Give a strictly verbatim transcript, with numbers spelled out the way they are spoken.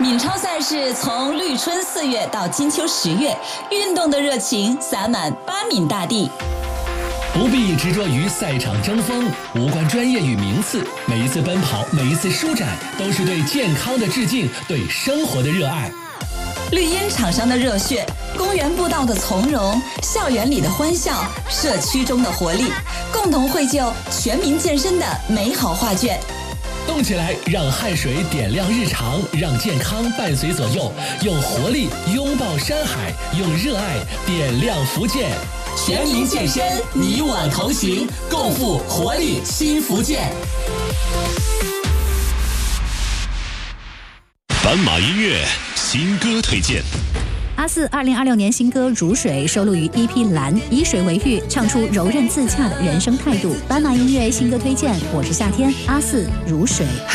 闽超赛事从绿春四月到金秋十月，运动的热情洒满巴闽大地。 不必执着于赛场争锋，无关专业与名次，每一次奔跑，每一次舒展，都是对健康的致敬，对生活的热爱。 绿茵场上的热血，公园步道的从容，校园里的欢笑，社区中的活力，共同绘就全民健身的美好画卷。 动起来，让汗水点亮日常，让健康伴随左右，用活力拥抱山海，用热爱点亮福建。 全民健身，你我同行，共赴活力新福建。 斑马音乐新歌推荐。 阿四二零二六年新歌《如水》收录于 E P《蓝》，以水为喻，唱出柔韧自洽的人生态度。斑马音乐新歌推荐，我是夏天，阿四《如水》。